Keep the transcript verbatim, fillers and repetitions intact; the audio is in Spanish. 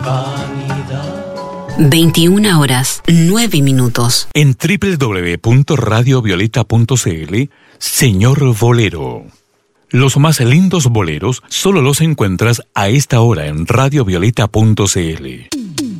veintiuna horas, nueve minutos. En doble u doble u doble u punto radio violeta punto c l, Señor Bolero. Los más lindos boleros solo los encuentras a esta hora en radio violeta punto c l.